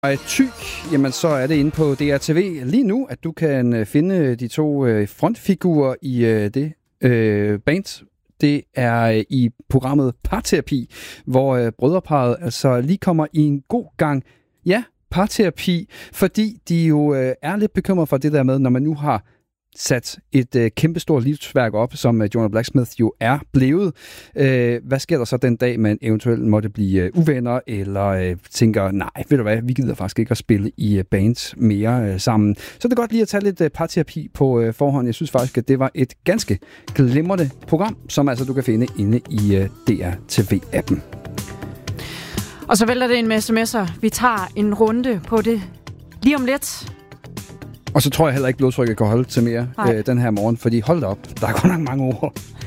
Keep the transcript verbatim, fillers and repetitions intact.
Og Thy, jamen så er det inde på D R T V lige nu, at du kan finde de to frontfigurer i det øh, band. Det er i programmet Parterapi, hvor øh, brødreparret altså lige kommer i en god gang, ja, parterapi, fordi de jo øh, er lidt bekymret for det der med, når man nu har sat et øh, kæmpestort livsværk op, som øh, Jonah Blacksmith jo er blevet. Øh, hvad sker der så den dag, man eventuelt måtte blive øh, uvenner, eller øh, tænker, nej, ved du hvad, vi gider faktisk ikke at spille i øh, bands mere øh, sammen. Så det er godt lige at tage lidt øh, parterapi på øh, forhånd. Jeg synes faktisk, at det var et ganske glimrende program, som altså du kan finde inde i øh, D R T V-appen. Og så vælter det en med sms'er. Vi tager en runde på det lige om lidt. Og så tror jeg heller ikke, blodtrykket kan holde til mere øh, den her morgen, fordi hold da op, der er godt nok mange ord.